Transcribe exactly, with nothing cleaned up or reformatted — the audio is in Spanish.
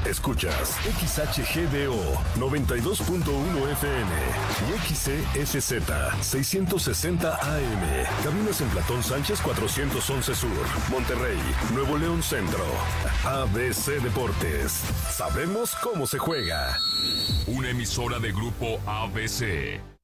Escuchas X H G D O noventa y dos punto uno F M y X C S Z seiscientos sesenta A M. Cabinas en Platón Sánchez cuatrocientos once Sur, Monterrey, Nuevo León Centro. A B C Deportes. Sabemos cómo se juega. Una emisora de Grupo A B C.